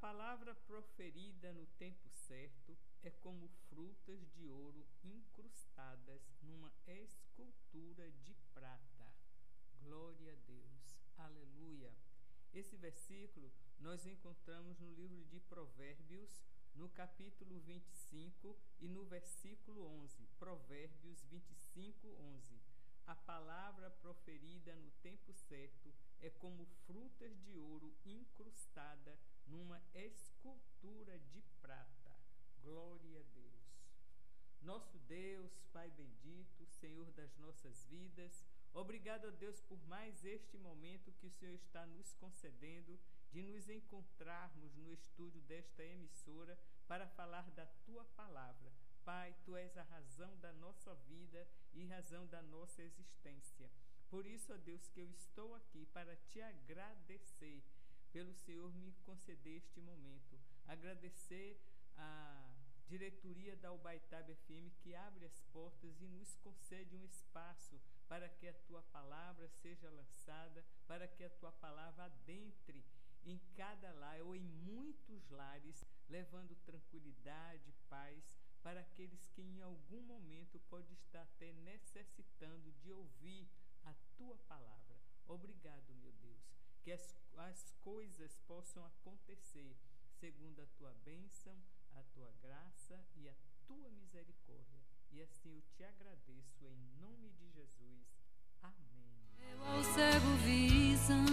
palavra proferida no tempo certo é como frutas de ouro incrustadas numa escultura de prata. Glória a Deus. Aleluia. Esse versículo nós encontramos no livro de Provérbios, no capítulo 25 e no versículo 11. Provérbios 25, 11. A palavra proferida no tempo certo é como frutas de ouro incrustada numa escultura de prata. Glória a Deus. Nosso Deus, Pai bendito, Senhor das nossas vidas, obrigado a Deus por mais este momento que o Senhor está nos concedendo de nos encontrarmos no estúdio desta emissora para falar da Tua Palavra. Pai, Tu és a razão da nossa vida e razão da nossa existência. Por isso, ó Deus, que eu estou aqui para Te agradecer pelo Senhor me conceder este momento. Agradecer a diretoria da Ubaitaba FM que abre as portas e nos concede um espaço para que a Tua Palavra seja lançada, para que a Tua Palavra adentre em cada lar ou em muitos lares, levando tranquilidade, paz, para aqueles que em algum momento pode estar até necessitando de ouvir a Tua Palavra. Obrigado, meu Deus, que as coisas possam acontecer segundo a Tua bênção, a Tua graça e a Tua misericórdia. E assim eu Te agradeço em nome de Jesus. Amém. Eu ao cego visão.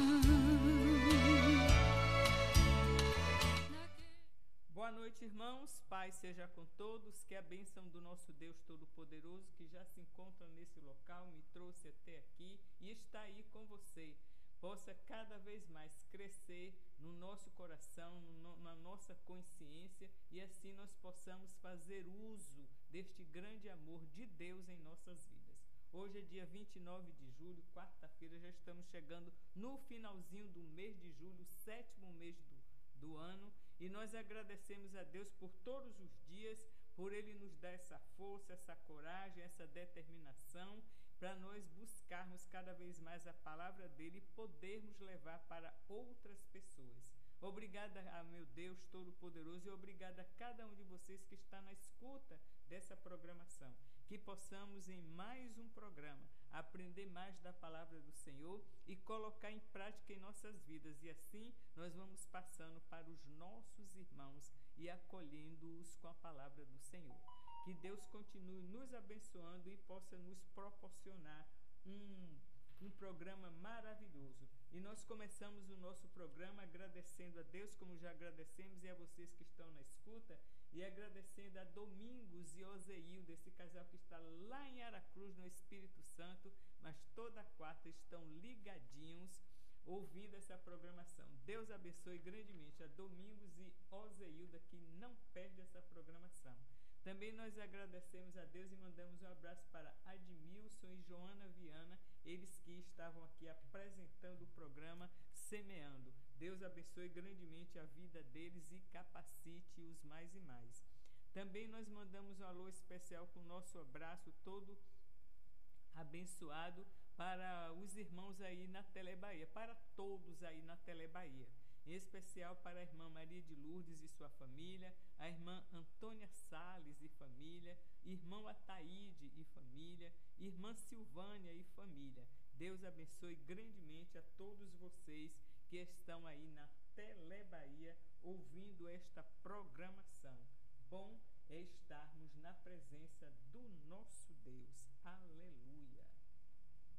Boa noite, irmãos. Paz seja com todos. Que a bênção do nosso Deus Todo-Poderoso, que já se encontra nesse local, me trouxe até aqui e está aí com você, possa cada vez mais crescer no nosso coração, na nossa consciência, e assim nós possamos fazer uso deste grande amor de Deus em nossas vidas. Hoje é dia 29 de julho, quarta-feira, já estamos chegando no finalzinho do mês de julho, 7º mês do ano, e nós agradecemos a Deus por todos os dias, por Ele nos dar essa força, essa coragem, essa determinação, para nós buscarmos cada vez mais a palavra dEle e podermos levar para outras pessoas. Obrigada a meu Deus Todo-Poderoso e obrigada a cada um de vocês que está na escuta dessa programação. Que possamos em mais um programa aprender mais da palavra do Senhor e colocar em prática em nossas vidas. E assim nós vamos passando para os nossos irmãos e acolhendo-os com a palavra do Senhor. Que Deus continue nos abençoando e possa nos proporcionar um programa maravilhoso. E nós começamos o nosso programa agradecendo a Deus, como já agradecemos, e a vocês que estão na escuta, e agradecendo a Domingos e Ozeildo, esse casal que está lá em Aracruz, no Espírito Santo, mas toda quarta estão ligadinhos, ouvindo essa programação. Deus abençoe grandemente a Domingos e Ozeilda, que não perde essa programação. Também nós agradecemos a Deus e mandamos um abraço para Admilson e Joana Viana, eles que estavam aqui apresentando o programa Semeando. Deus abençoe grandemente a vida deles e capacite-os mais e mais. Também nós mandamos um alô especial com o nosso abraço todo abençoado para os irmãos aí na Telebahia, para todos aí na Telebahia. Em especial para a irmã Maria de Lourdes e sua família, a irmã Antônia Salles e família, irmão Ataíde e família, irmã Silvânia e família. Deus abençoe grandemente a todos vocês que estão aí na Telebahia ouvindo esta programação. Bom é estarmos na presença do nosso